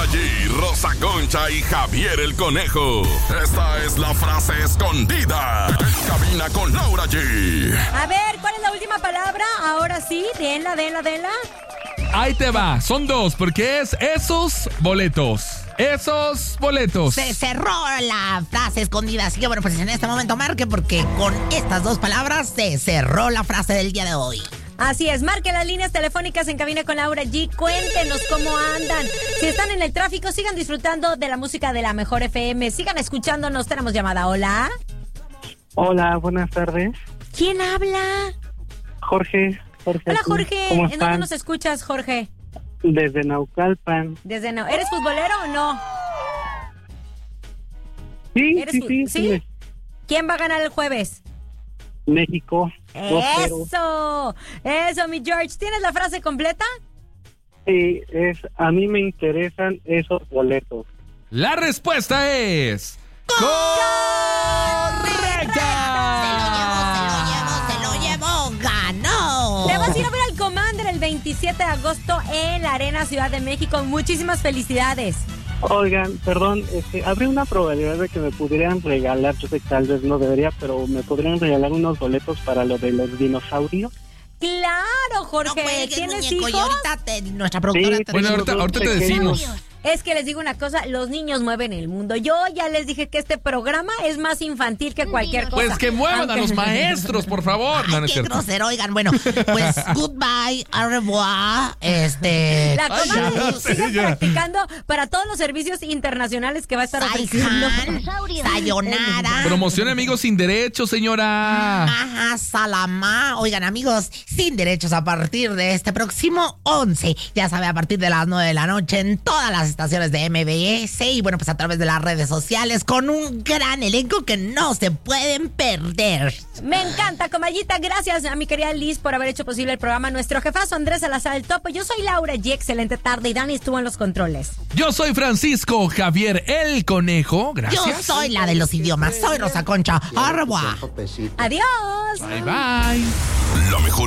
G, Rosa Concha y Javier el Conejo. Esta es la frase escondida en cabina con Laura G. A ver, ¿cuál es la última palabra? Ahora sí, denla. Ahí te va, son dos, porque es esos boletos. Esos boletos. Se cerró la frase escondida. Así que bueno, pues en este momento marque, porque con estas dos palabras se cerró la frase del día de hoy. Así es, marque las líneas telefónicas en cabina con Laura G. Cuéntenos cómo andan. Si están en el tráfico, sigan disfrutando de la música de la Mejor FM. Sigan escuchándonos. Tenemos llamada. Hola. Hola, buenas tardes. ¿Quién habla? Jorge. Hola, Jorge. ¿Cómo ¿En dónde están? nos escuchas, Jorge? Desde Naucalpan. ¿Eres futbolero o no? Sí, ¿Sí? sí. ¿Quién va a ganar el jueves? México. 2-0. Eso, mi George. ¿Tienes la frase completa? Sí, a mí me interesan esos boletos. La respuesta es... ¡correcta! Se lo llevó, ganó. Te vas a ir a ver al Commander el 27 de agosto en la Arena Ciudad de México. Muchísimas felicidades. Oigan, perdón, ¿habría una probabilidad de que me pudieran regalar? Yo sé que tal vez no debería, pero ¿me podrían regalar unos boletos para lo de los dinosaurios? Claro, Jorge. No cuelgues, ¿Tienes muñeco, hijos? y ahorita nuestra productora Sí, te Bueno, tengo ahorita dos te pequeños. decimos. Es que les digo una cosa, los niños mueven el mundo. Yo ya les dije que este programa es más infantil que cualquier cosa. Pues que muevan a los maestros, por favor. No, no es Qué cierto. grosero, oigan, bueno, pues goodbye, au revoir, La Ay, comadre ya, sigue ya. practicando para todos los servicios internacionales que va a estar ofreciendo. Saihan, sayonara, Promoción amigos sin derechos, señora. ajá, salamá. Oigan, amigos, sin derechos a partir de este próximo 11, ya sabe, a partir de las 9 de la noche en todas las estaciones de MBS y bueno, pues a través de las redes sociales con un gran elenco que no se pueden perder. Me encanta, comayita. Gracias a mi querida Liz por haber hecho posible el programa. Nuestro jefazo Andrés Salazar el Topo. Yo soy Laura G. Excelente tarde y Dani estuvo en los controles. Yo soy Francisco Javier el Conejo. Gracias. Yo soy la de los idiomas, soy Rosa Concha. Au revoir. Adiós. Bye, bye. La mejor